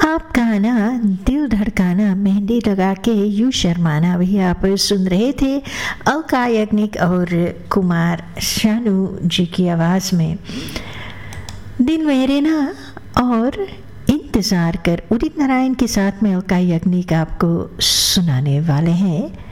आप गाना दिल धड़काना मेहंदी लगा के यूं शर्माना भी आप सुन रहे थे अलका याग्निक और कुमार शानू जी की आवाज़ में। दिल मेरे ना और इंतज़ार कर उदित नारायण के साथ में अलका याग्निक आपको सुनाने वाले हैं।